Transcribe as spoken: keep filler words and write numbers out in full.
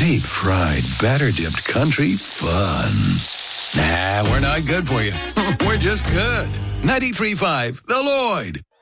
Deep-fried, batter-dipped country fun. Nah, we're not good for you. We're just good. ninety-three point five, The Lloyd.